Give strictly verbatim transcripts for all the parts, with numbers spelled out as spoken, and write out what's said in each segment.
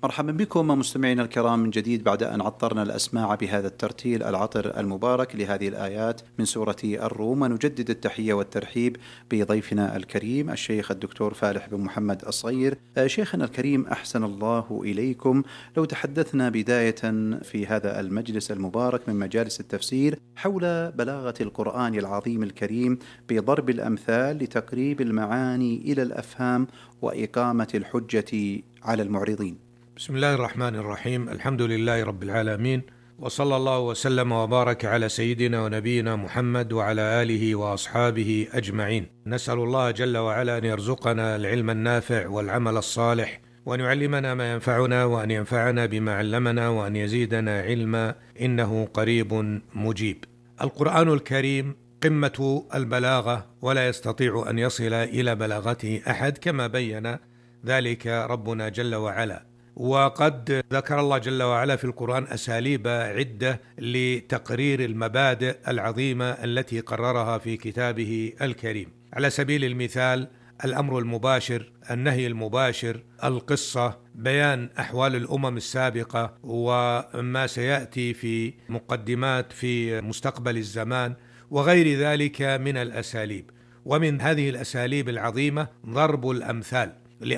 مرحبا بكم مستمعينا الكرام من جديد بعد أن عطرنا الأسماع بهذا الترتيل العطر المبارك لهذه الآيات من سورة الروم. ونجدد التحية والترحيب بضيفنا الكريم الشيخ الدكتور فالح بن محمد الصغير. شيخنا الكريم أحسن الله إليكم، لو تحدثنا بداية في هذا المجلس المبارك من مجالس التفسير حول بلاغة القرآن العظيم الكريم بضرب الأمثال لتقريب المعاني إلى الأفهام وإقامة الحجة على المعرضين. بسم الله الرحمن الرحيم. الحمد لله رب العالمين، وصلى الله وسلم وبارك على سيدنا ونبينا محمد وعلى آله وأصحابه أجمعين. نسأل الله جل وعلا أن يرزقنا العلم النافع والعمل الصالح، وأن يعلمنا ما ينفعنا، وأن ينفعنا بما علمنا، وأن يزيدنا علما، إنه قريب مجيب. القرآن الكريم قمة البلاغة، ولا يستطيع أن يصل إلى بلاغته أحد، كما بين ذلك ربنا جل وعلا. وقد ذكر الله جل وعلا في القرآن أساليب عدة لتقرير المبادئ العظيمة التي قررها في كتابه الكريم. على سبيل المثال الأمر المباشر، النهي المباشر، القصة، بيان أحوال الأمم السابقة وما سيأتي في مقدمات في مستقبل الزمان، وغير ذلك من الأساليب. ومن هذه الأساليب العظيمة ضرب الأمثال،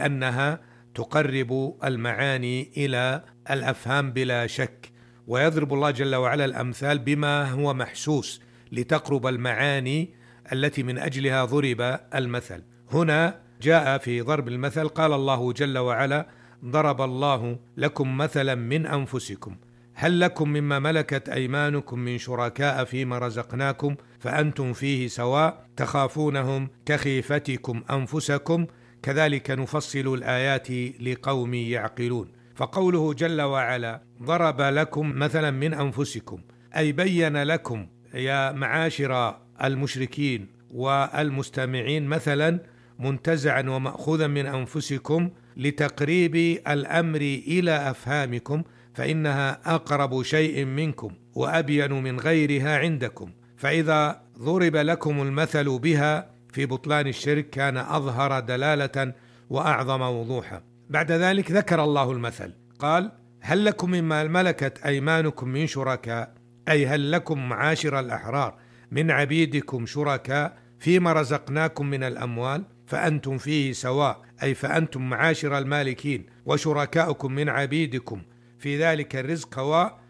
لأنها تقرب المعاني إلى الأفهام بلا شك. ويضرب الله جل وعلا الأمثال بما هو محسوس لتقرب المعاني التي من أجلها ضرب المثل. هنا جاء في ضرب المثل قال الله جل وعلا: ضرب الله لكم مثلا من أنفسكم هل لكم مما ملكت أيمانكم من شركاء فيما رزقناكم فأنتم فيه سواء تخافونهم كخيفتكم أنفسكم كذلك نفصل الآيات لقوم يعقلون. فقوله جل وعلا ضرب لكم مثلا من أنفسكم، أي بين لكم يا معاشر المشركين والمستمعين مثلا منتزعا ومأخوذا من أنفسكم لتقريب الأمر إلى أفهامكم، فإنها أقرب شيء منكم وأبين من غيرها عندكم. فإذا ضرب لكم المثل بها في بطلان الشرك كان أظهر دلالة وأعظم وضوحا. بعد ذلك ذكر الله المثل، قال: هل لكم مما ملكت أيمانكم من شركاء، أي هل لكم معاشر الأحرار من عبيدكم شركاء فيما رزقناكم من الأموال فأنتم فيه سواء، أي فأنتم معاشر المالكين وشركاؤكم من عبيدكم في ذلك الرزق،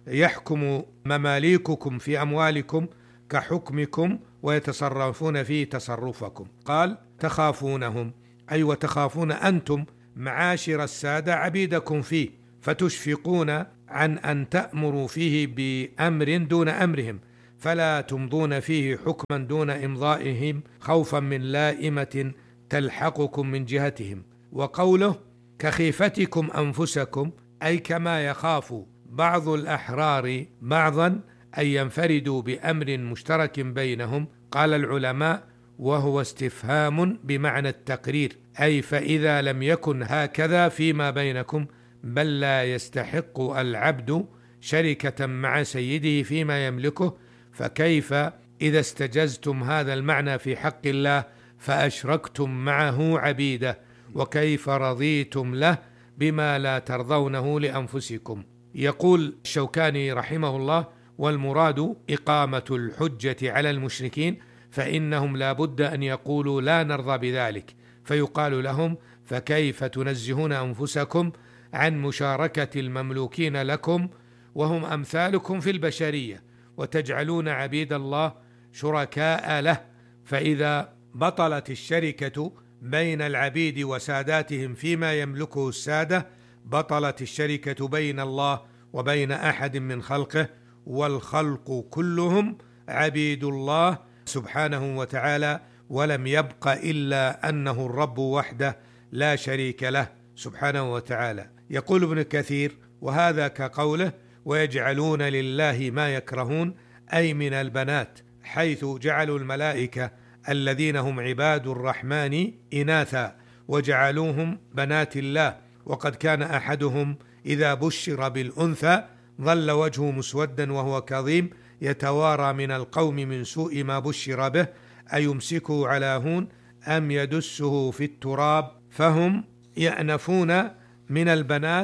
ويحكم مماليككم في أموالكم كحكمكم ويتصرفون فيه تصرفكم. قال: تخافونهم، أي وتخافون أنتم معاشر السادة عبيدكم فيه، فتشفقون عن أن تأمروا فيه بأمر دون أمرهم، فلا تمضون فيه حكما دون إمضائهم خوفا من لائمة تلحقكم من جهتهم. وقوله كخيفتكم أنفسكم، أي كما يخاف بعض الأحرار بعضا أن ينفردوا بأمر مشترك بينهم. قال العلماء وهو استفهام بمعنى التقرير، أي فإذا لم يكن هكذا فيما بينكم بل لا يستحق العبد شركة مع سيده فيما يملكه، فكيف إذا استجزتم هذا المعنى في حق الله فأشركتم معه عبيده، وكيف رضيتم له بما لا ترضونه لأنفسكم. يقول الشوكاني رحمه الله: والمراد إقامة الحجة على المشركين، فإنهم لا بد أن يقولوا لا نرضى بذلك، فيقال لهم: فكيف تنزهون أنفسكم عن مشاركة المملوكين لكم وهم أمثالكم في البشرية، وتجعلون عبيد الله شركاء له؟ فإذا بطلت الشركة بين العبيد وساداتهم فيما يملكه السادة، بطلت الشركة بين الله وبين أحد من خلقه، والخلق كلهم عبيد الله سبحانه وتعالى، ولم يبق إلا أنه الرب وحده لا شريك له سبحانه وتعالى. يقول ابن كثير: وهذا كقوله ويجعلون لله ما يكرهون، أي من البنات، حيث جعلوا الملائكة الذين هم عباد الرحمن إناثا وجعلوهم بنات الله، وقد كان أحدهم إذا بشر بالأنثى ظل وجهه مسودا وهو كظيم يتوارى من القوم من سوء ما بشر به، أيمسكه على هون أم يدسه في التراب، فهم يأنفون من البنات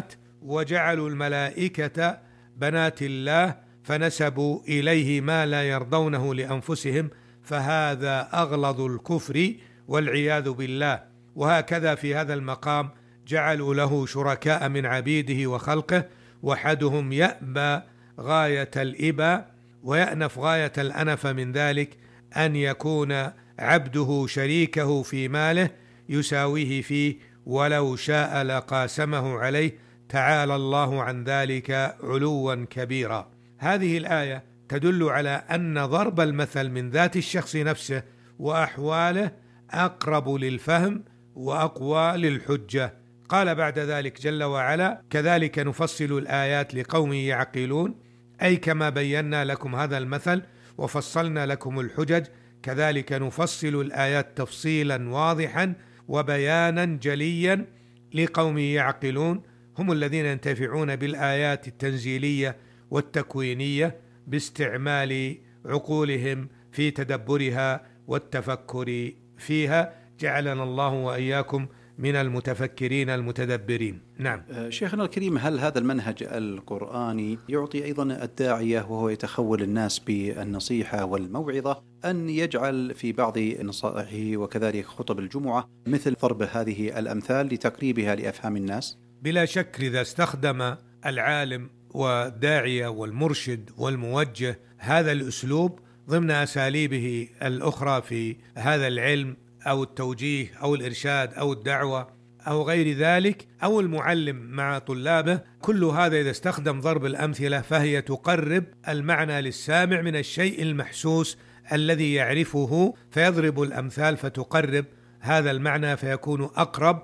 وجعلوا الملائكة بنات الله فنسبوا إليه ما لا يرضونه لأنفسهم، فهذا أغلظ الكفر والعياذ بالله. وهكذا في هذا المقام جعلوا له شركاء من عبيده وخلقه، وحدهم يأبى غاية الإبى ويأنف غاية الأنف من ذلك أن يكون عبده شريكه في ماله يساويه فيه، ولو شاء لقاسمه عليه، تعالى الله عن ذلك علوا كبيرا. هذه الآية تدل على أن ضرب المثل من ذات الشخص نفسه وأحواله أقرب للفهم وأقوى للحجة. قال بعد ذلك جل وعلا: كذلك نفصل الآيات لقوم يعقلون، أي كما بينا لكم هذا المثل وفصلنا لكم الحجج، كذلك نفصل الآيات تفصيلا واضحا وبيانا جليا لقوم يعقلون، هم الذين ينتفعون بالآيات التنزيلية والتكوينية باستعمال عقولهم في تدبرها والتفكر فيها. جعلنا الله وإياكم من المتفكرين المتدبرين. نعم. شيخنا الكريم، هل هذا المنهج القرآني يعطي أيضا الداعية وهو يتخول الناس بالنصيحة والموعظة أن يجعل في بعض نصائحه وكذلك خطب الجمعة مثل ضرب هذه الأمثال لتقريبها لأفهام الناس؟ بلا شك، إذا استخدم العالم والداعية والمرشد والموجه هذا الأسلوب ضمن أساليبه الأخرى في هذا العلم أو التوجيه أو الإرشاد أو الدعوة أو غير ذلك، أو المعلم مع طلابه، كل هذا إذا استخدم ضرب الأمثلة فهي تقرب المعنى للسامع من الشيء المحسوس الذي يعرفه، فيضرب الأمثال فتقرب هذا المعنى فيكون أقرب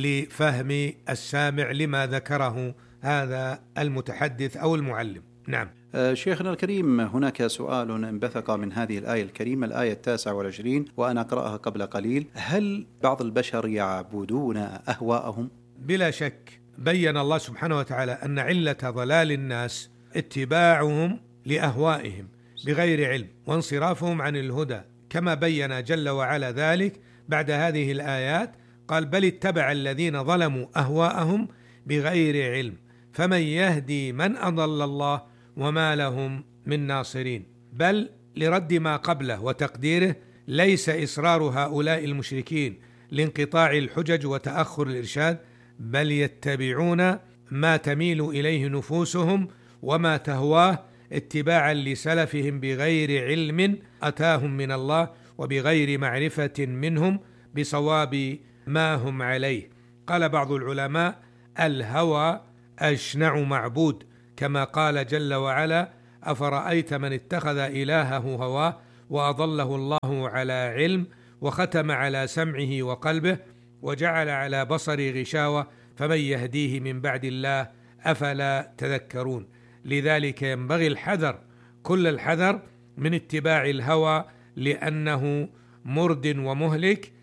لفهم السامع لما ذكره هذا المتحدث أو المعلم. نعم. شيخنا الكريم، هناك سؤال انبثق من هذه الآية الكريمة، الآية التاسعة والعشرين وأنا أقرأها قبل قليل: هل بعض البشر يعبدون أهواءهم؟ بلا شك، بين الله سبحانه وتعالى أن علة ضلال الناس اتباعهم لأهوائهم بغير علم وانصرافهم عن الهدى، كما بين جل وعلا ذلك بعد هذه الآيات. قال: بل اتبع الذين ظلموا أهواءهم بغير علم فمن يهدي من أضل الله وما لهم من ناصرين. بل لرد ما قبله وتقديره: ليس إصرار هؤلاء المشركين لانقطاع الحجج وتأخر الإرشاد، بل يتبعون ما تميل إليه نفوسهم وما تهواه اتباعا لسلفهم بغير علم أتاهم من الله وبغير معرفة منهم بصواب ما هم عليه. قال بعض العلماء: الهوى أشنع معبود، كما قال جل وعلا: أفرأيت من اتخذ إلهه هواه وأضله الله على علم وختم على سمعه وقلبه وجعل على بصره غشاوة فمن يهديه من بعد الله أفلا تذكرون. لذلك ينبغي الحذر، كل الحذر من اتباع الهوى، لأنه مرد ومهلك،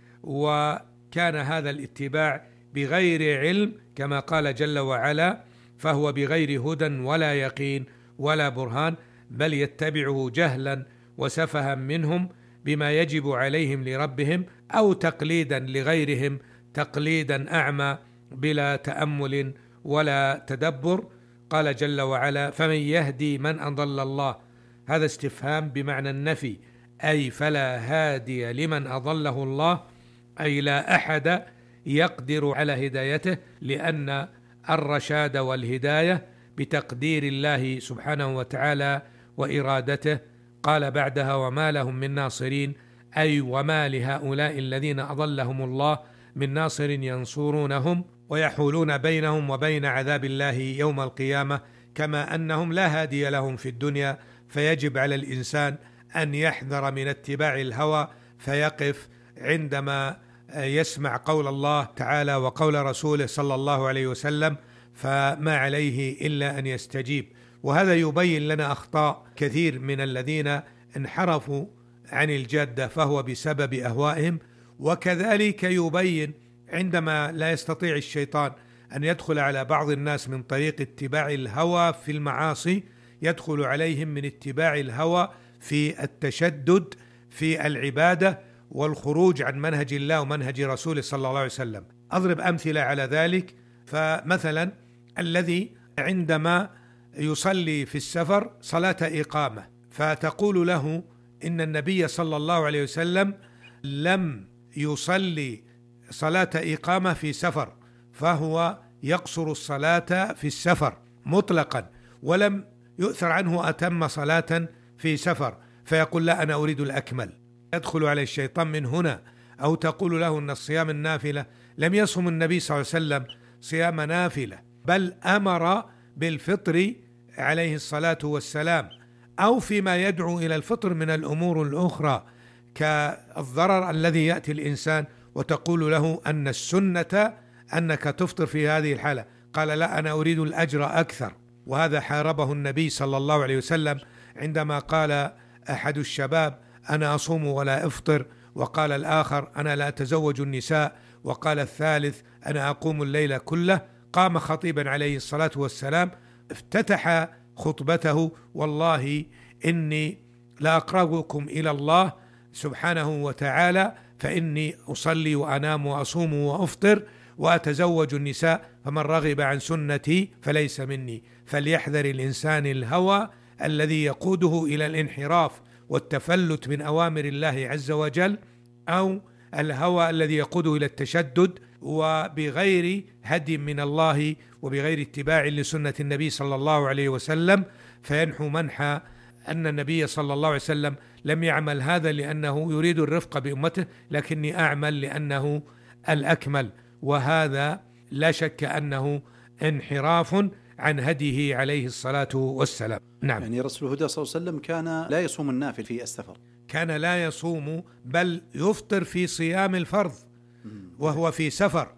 وكان هذا الاتباع بغير علم كما قال جل وعلا: فهو بغير هدى ولا يقين ولا برهان، بل يتبعه جهلا وسفها منهم بما يجب عليهم لربهم، أو تقليدا لغيرهم تقليدا أعمى بلا تأمل ولا تدبر. قال جل وعلا: فمن يهدي من أضل الله، هذا استفهام بمعنى النفي، أي فلا هادي لمن أضله الله، أي لا أحد يقدر على هدايته، لأن الرشاد والهداية بتقدير الله سبحانه وتعالى وإرادته. قال بعدها: وما لهم من ناصرين، أي وما لهؤلاء الذين أضلهم الله من ناصر ينصرونهم ويحولون بينهم وبين عذاب الله يوم القيامة، كما أنهم لا هادي لهم في الدنيا. فيجب على الإنسان أن يحذر من اتباع الهوى، فيقف عندما يسمع قول الله تعالى وقول رسوله صلى الله عليه وسلم، فما عليه إلا أن يستجيب. وهذا يبين لنا أخطاء كثير من الذين انحرفوا عن الجادة، فهو بسبب أهوائهم. وكذلك يبين عندما لا يستطيع الشيطان أن يدخل على بعض الناس من طريق اتباع الهوى في المعاصي، يدخل عليهم من اتباع الهوى في التشدد في العبادة والخروج عن منهج الله ومنهج رسوله صلى الله عليه وسلم. أضرب أمثلة على ذلك. فمثلا الذي عندما يصلي في السفر صلاة إقامة، فتقول له إن النبي صلى الله عليه وسلم لم يصلي صلاة إقامة في سفر، فهو يقصر الصلاة في السفر مطلقا، ولم يؤثر عنه أتم صلاة في سفر، فيقول لا أنا أريد الأكمل. يدخل عليه الشيطان من هنا. أو تقول له أن الصيام النافلة لم يصم النبي صلى الله عليه وسلم صيام نافلة، بل أمر بالفطر عليه الصلاة والسلام، أو فيما يدعو إلى الفطر من الأمور الأخرى كالضرر الذي يأتي الإنسان، وتقول له أن السنة أنك تفطر في هذه الحالة. قال لا أنا أريد الأجر أكثر. وهذا حاربه النبي صلى الله عليه وسلم عندما قال أحد الشباب أنا أصوم ولا أفطر، وقال الآخر أنا لا أتزوج النساء، وقال الثالث أنا أقوم الليل كله. قام خطيبا عليه الصلاة والسلام افتتح خطبته والله إني لأقربكم إلى الله سبحانه وتعالى، فإني أصلي وأنام وأصوم وأفطر وأتزوج النساء، فمن رغب عن سنتي فليس مني. فليحذر الإنسان الهوى الذي يقوده إلى الانحراف والتفلت من أوامر الله عز وجل، أو الهوى الذي يقوده إلى التشدد وبغير هدي من الله وبغير اتباع لسنة النبي صلى الله عليه وسلم، فينحو منحى أن النبي صلى الله عليه وسلم لم يعمل هذا لأنه يريد الرفق بأمته، لكني أعمل لأنه الأكمل. وهذا لا شك أنه انحراف عن هديه عليه الصلاة والسلام. نعم. يعني رسول الهدى صلى الله عليه وسلم كان لا يصوم النافل في السفر، كان لا يصوم بل يفطر في صيام الفرض وهو في سفر.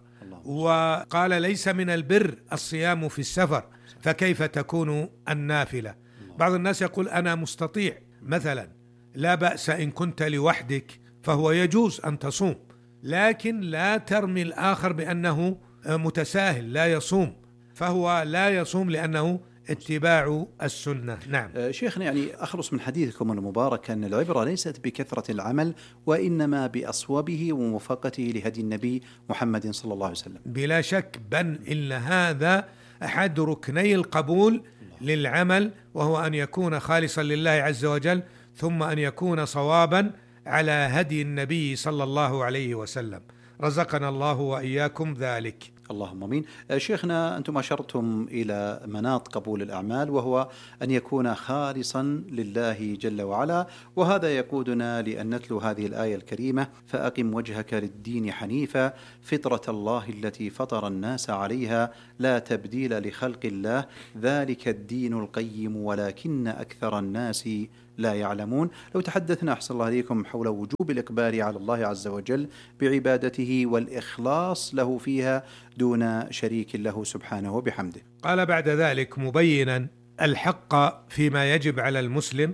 وقال ليس من البر الصيام في السفر، فكيف تكون النافلة؟ بعض الناس يقول أنا مستطيع مثلا، لا بأس إن كنت لوحدك فهو يجوز أن تصوم، لكن لا ترمي الآخر بأنه متساهل لا يصوم، فهو لا يصوم لأنه اتباع السنة. نعم. شيخنا، يعني أخلص من حديثكم المبارك أن العبرة ليست بكثرة العمل وإنما بأصوبه وموافقته لهدي النبي محمد صلى الله عليه وسلم. بلا شك، بل إلا هذا أحد ركني القبول للعمل، وهو أن يكون خالصا لله عز وجل، ثم أن يكون صوابا على هدي النبي صلى الله عليه وسلم. رزقنا الله وإياكم ذلك. اللهم امين. شيخنا، انتم اشرتم الى مناط قبول الاعمال، وهو ان يكون خالصا لله جل وعلا، وهذا يقودنا لان نتلو هذه الايه الكريمه: فاقم وجهك للدين حنيفا فطره الله التي فطر الناس عليها لا تبديل لخلق الله ذلك الدين القيم ولكن اكثر الناس لا يعلمون. لو تحدثنا أحسن الله عليكم حول وجوب الإقبال على الله عز وجل بعبادته والإخلاص له فيها دون شريك له سبحانه وبحمده. قال بعد ذلك مبينا الحق فيما يجب على المسلم،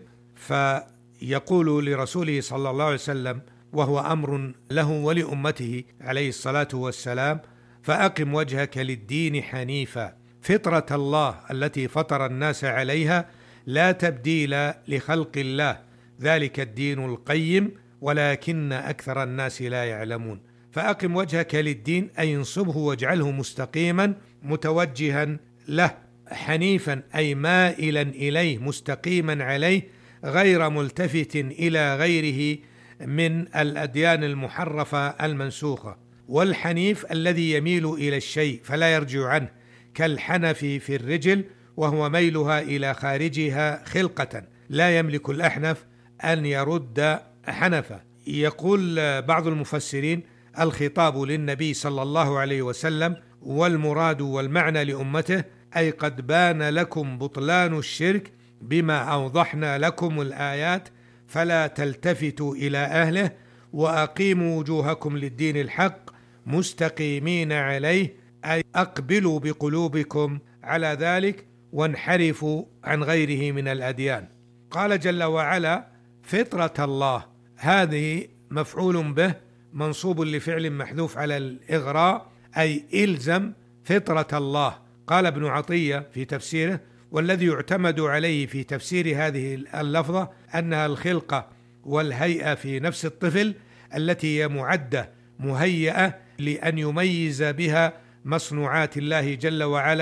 فيقول لرسوله صلى الله عليه وسلم وهو أمر له ولأمته عليه الصلاة والسلام: فأقم وجهك للدين حنيفا فطرة الله التي فطر الناس عليها لا تبديل لخلق الله ذلك الدين القيم ولكن أكثر الناس لا يعلمون. فأقم وجهك للدين أي انصبه واجعله مستقيما متوجها له، حنيفا أي مائلا إليه مستقيما عليه غير ملتفت إلى غيره من الأديان المحرفة المنسوخة. والحنيف الذي يميل إلى الشيء فلا يرجع عنه، كالحنف في الرجل وهو ميلها إلى خارجها خلقة، لا يملك الأحنف أن يرد حنفه. يقول بعض المفسرين: الخطاب للنبي صلى الله عليه وسلم، والمراد والمعنى لأمته، أي قد بان لكم بطلان الشرك بما أوضحنا لكم الآيات فلا تلتفتوا إلى أهله، وأقيموا وجوهكم للدين الحق مستقيمين عليه، أي أقبلوا بقلوبكم على ذلك وانحرفوا عن غيره من الأديان. قال جل وعلا: فطرة الله، هذه مفعول به منصوب لفعل محذوف على الإغراء، أي إلزم فطرة الله. قال ابن عطية في تفسيره: والذي يعتمد عليه في تفسير هذه اللفظة أنها الخلقة والهيئة في نفس الطفل التي هي معدة مهيئة لأن يميز بها مصنوعات الله جل وعلا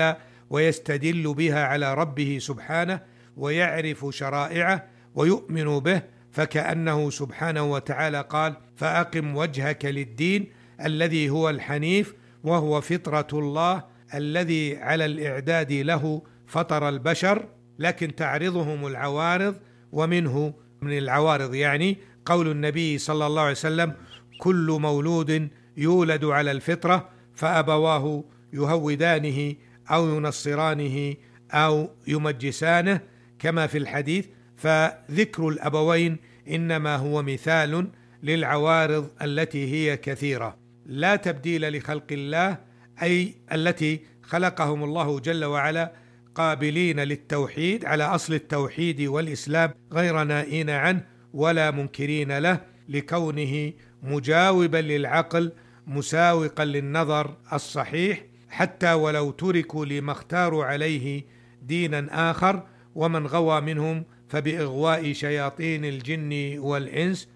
ويستدل بها على ربه سبحانه ويعرف شرائعه ويؤمن به، فكأنه سبحانه وتعالى قال: فأقم وجهك للدين الذي هو الحنيف وهو فطرة الله الذي على الإعداد له فطر البشر. لكن تعرضهم العوارض، ومنه من العوارض يعني قول النبي صلى الله عليه وسلم: كل مولود يولد على الفطرة فأبواه يهودانه أو ينصرانه أو يمجسانه، كما في الحديث. فذكر الأبوين إنما هو مثال للعوارض التي هي كثيرة. لا تبديل لخلق الله، أي التي خلقهم الله جل وعلا قابلين للتوحيد على أصل التوحيد والإسلام، غير نائين عنه ولا منكرين له، لكونه مجاوبا للعقل مساوقا للنظر الصحيح، حتى ولو تركوا لما اختاروا عليه دينا آخر. ومن غوى منهم فبإغواء شياطين الجن والإنس.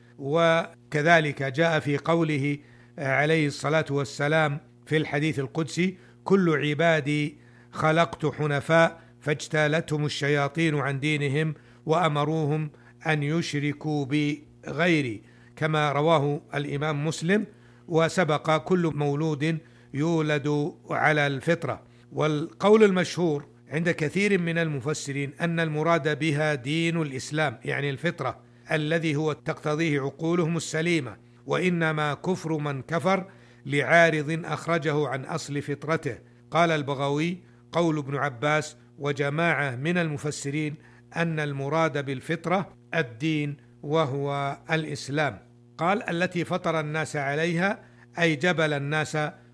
وكذلك جاء في قوله عليه الصلاة والسلام في الحديث القدسي: كل عبادي خلقت حنفاء فاجتالتهم الشياطين عن دينهم وأمروهم أن يشركوا بغيري، كما رواه الإمام مسلم. وسبق: كل مولود يولد على الفطرة. والقول المشهور عند كثير من المفسرين أن المراد بها دين الإسلام، يعني الفطرة الذي هو تقتضيه عقولهم السليمة، وإنما كفر من كفر لعارض أخرجه عن أصل فطرته. قال البغوي: قول ابن عباس وجماعة من المفسرين أن المراد بالفطرة الدين وهو الإسلام. قال: التي فطر الناس عليها، أي جبل الناس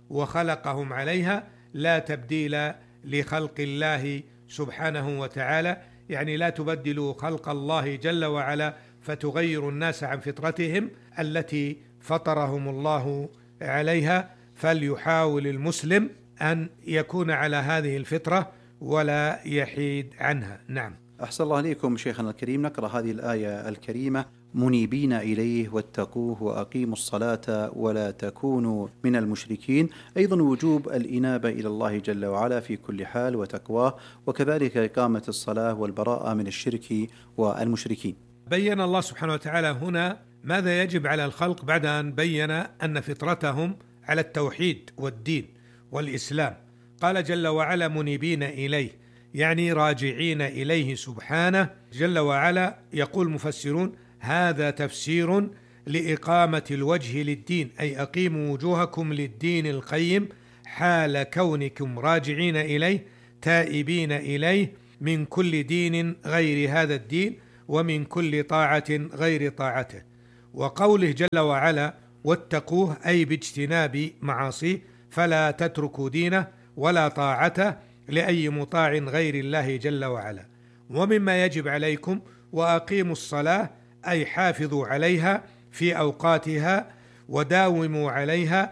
وخلقهم عليها، لا تبديل لخلق الله سبحانه وتعالى، يعني لا تبدلوا خلق الله جل وعلا فتغير الناس عن فطرتهم التي فطرهم الله عليها. فليحاول المسلم أن يكون على هذه الفطرة ولا يحيد عنها. نعم. أحسن الله عليكم شيخنا الكريم. نقرأ هذه الآية الكريمة: منيبين إليه واتقوه وأقيموا الصلاة ولا تكونوا من المشركين. أيضا وجوب الإنابة إلى الله جل وعلا في كل حال وتقواه، وكذلك إقامة الصلاة والبراءة من الشرك والمشركين. بين الله سبحانه وتعالى هنا ماذا يجب على الخلق بعد أن بين أن فطرتهم على التوحيد والدين والإسلام. قال جل وعلا: منيبين إليه، يعني راجعين إليه سبحانه جل وعلا. يقول مفسرون: هذا تفسير لإقامة الوجه للدين، أي أقيموا وجوهكم للدين القيم حال كونكم راجعين إليه تائبين إليه من كل دين غير هذا الدين ومن كل طاعة غير طاعته. وقوله جل وعلا: واتقوه، أي باجتناب معاصيه، فلا تتركوا دينه ولا طاعته لأي مطاع غير الله جل وعلا. ومما يجب عليكم: وأقيموا الصلاة، أي حافظوا عليها في أوقاتها وداوموا عليها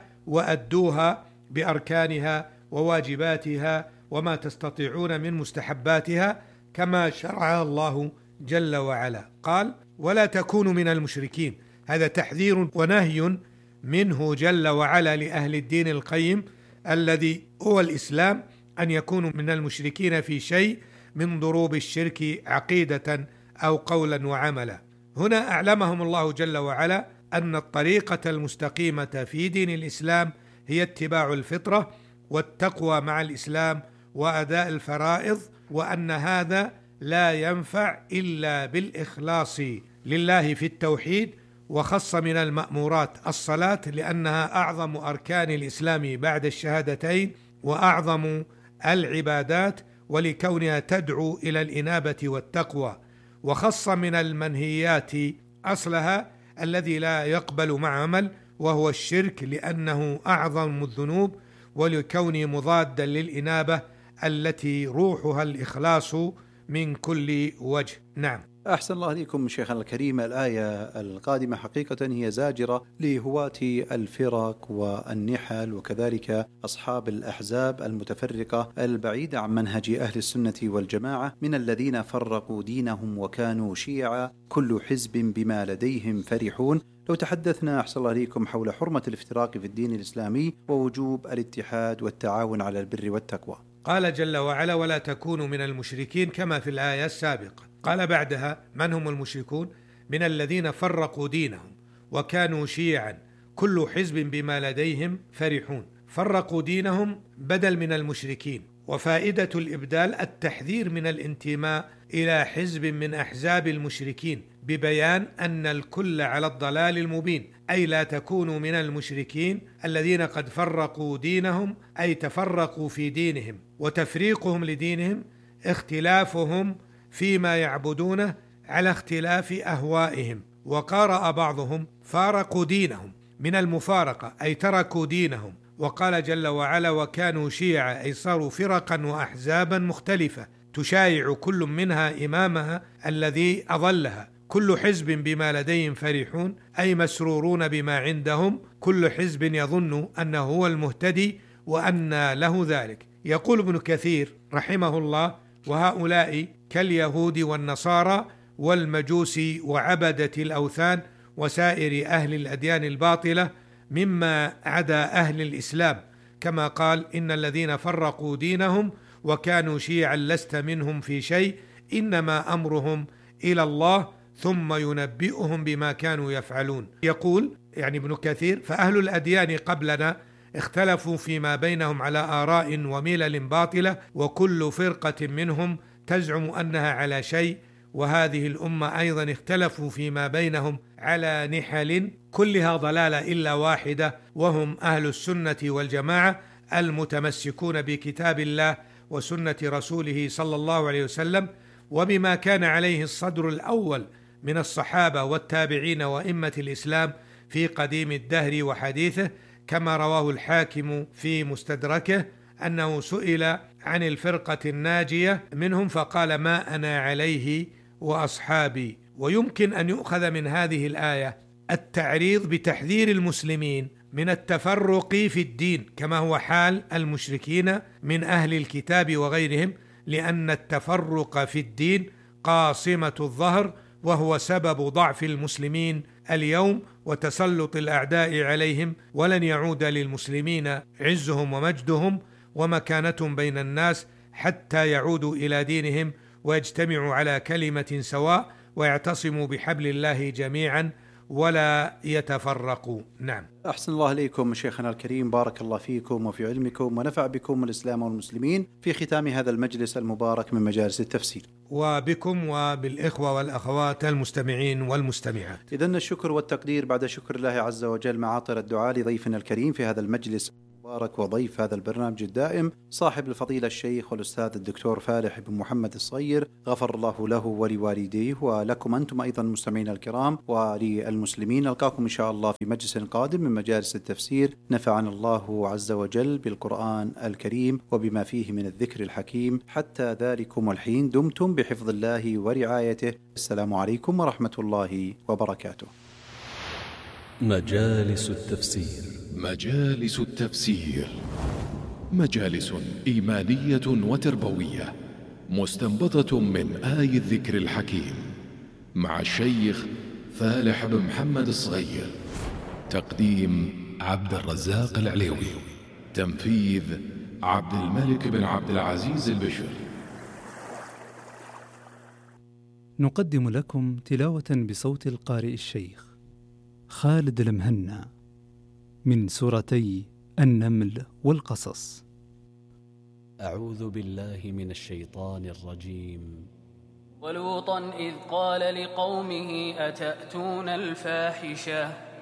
وأدوها بأركانها وواجباتها وما تستطيعون من مستحباتها كما شرع الله جل وعلا. قال: ولا تكونوا من المشركين، هذا تحذير ونهي منه جل وعلا لأهل الدين القيم الذي هو الإسلام أن يكونوا من المشركين في شيء من ضروب الشرك عقيدة أو قولا وعملا. هنا أعلمهم الله جل وعلا أن الطريقة المستقيمة في دين الإسلام هي اتباع الفطرة والتقوى مع الإسلام وأداء الفرائض، وأن هذا لا ينفع إلا بالإخلاص لله في التوحيد. وخص من المأمورات الصلاة لأنها أعظم أركان الإسلام بعد الشهادتين وأعظم العبادات، ولكونها تدعو إلى الإنابة والتقوى. وخص من المنهيات أصلها الذي لا يقبل مع عمل وهو الشرك، لأنه أعظم الذنوب، ولكونه مضادا للإنابة التي روحها الإخلاص من كل وجه. نعم. أحسن الله عليكم شيخنا الكريم. الآية القادمة حقيقة هي زاجرة لهواة الفرق والنحل وكذلك أصحاب الأحزاب المتفرقة البعيدة عن منهج أهل السنة والجماعة، من الذين فرقوا دينهم وكانوا شيعا كل حزب بما لديهم فرحون. لو تحدثنا أحسن الله عليكم حول حرمة الافتراق في الدين الإسلامي ووجوب الاتحاد والتعاون على البر والتقوى. قال جل وعلا: ولا تكونوا من المشركين كما في الآية السابقة. قال بعدها: من هم المشركون؟ من الذين فرقوا دينهم وكانوا شيعا كل حزب بما لديهم فرحون. فرقوا دينهم بدل من المشركين، وفائدة الإبدال التحذير من الانتماء إلى حزب من أحزاب المشركين ببيان أن الكل على الضلال المبين، أي لا تكونوا من المشركين الذين قد فرقوا دينهم، أي تفرقوا في دينهم، وتفريقهم لدينهم اختلافهم فيما يعبدونه على اختلاف أهوائهم. وقرأ بعضهم: فارقوا دينهم من المفارقة، أي تركوا دينهم. وقال جل وعلا: وكانوا شيعا، أي صاروا فرقا وأحزابا مختلفة تشايع كل منها إمامها الذي أضلها. كل حزب بما لديهم فرحون، أي مسرورون بما عندهم، كل حزب يظن أنه هو المهتدي وأن له ذلك. يقول ابن كثير رحمه الله: وهؤلاء كاليهود والنصارى والمجوس وعبدة الأوثان وسائر أهل الأديان الباطلة مما عدا أهل الإسلام، كما قال: إن الذين فرقوا دينهم وكانوا شيعا لست منهم في شيء، إنما أمرهم إلى الله ثم ينبئهم بما كانوا يفعلون. يقول يعني ابن كثير: فأهل الأديان قبلنا اختلفوا فيما بينهم على آراء وملل باطلة، وكل فرقة منهم تزعم أنها على شيء، وهذه الأمة أيضا اختلفوا فيما بينهم على نحل كلها ضلالة إلا واحدة، وهم أهل السنة والجماعة المتمسكون بكتاب الله وسنة رسوله صلى الله عليه وسلم، وبما كان عليه الصدر الأول من الصحابة والتابعين وإمة الإسلام في قديم الدهر وحديثه، كما رواه الحاكم في مستدركه أنه سئل عن الفرقة الناجية منهم فقال: ما أنا عليه وأصحابي. ويمكن أن يؤخذ من هذه الآية التعريض بتحذير المسلمين من التفرق في الدين، كما هو حال المشركين من أهل الكتاب وغيرهم، لأن التفرق في الدين قاصمة الظهر، وهو سبب ضعف المسلمين اليوم وتسلط الأعداء عليهم، ولن يعود للمسلمين عزهم ومجدهم ومكانتهم بين الناس حتى يعودوا إلى دينهم ويجتمعوا على كلمة سواء ويعتصموا بحبل الله جميعا ولا يتفرقوا. نعم. أحسن الله إليكم شيخنا الكريم، بارك الله فيكم وفي علمكم ونفع بكم الإسلام والمسلمين في ختام هذا المجلس المبارك من مجالس التفسير، وبكم وبالإخوة والأخوات المستمعين والمستمعات. إذن الشكر والتقدير بعد شكر الله عز وجل معاطر الدعاء لضيفنا الكريم في هذا المجلس المبارك وضيف هذا البرنامج الدائم صاحب الفضيلة الشيخ والأستاذ الدكتور فالح بن محمد الصغير، غفر الله له ولوالديه ولكم أنتم أيضا مستمعين الكرام وللمسلمين. نلقاكم إن شاء الله في مجلس قادم من مجالس التفسير، نفعنا الله عز وجل بالقرآن الكريم وبما فيه من الذكر الحكيم. حتى ذلكم الحين دمتم بحفظ الله ورعايته. السلام عليكم ورحمة الله وبركاته. مجالس التفسير. مجالس التفسير مجالس إيمانية وتربوية مستنبطة من آي الذكر الحكيم مع الشيخ فالح بن محمد الصغير. تقديم عبد الرزاق العليوي. تنفيذ عبد الملك بن عبد العزيز البشر. نقدم لكم تلاوة بصوت القارئ الشيخ خالد المهنا من سورتي النمل والقصص. أعوذ بالله من الشيطان الرجيم. ولوطا إذ قال لقومه أتأتون الفاحشة